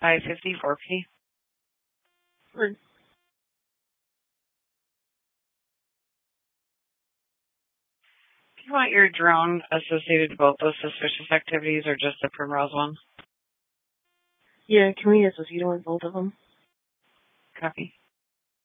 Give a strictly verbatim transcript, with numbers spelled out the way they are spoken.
five fifty-four P. Word. Do you want your drone associated with both those suspicious activities or just the Primrose one? Yeah, can we associate with both of them? Copy.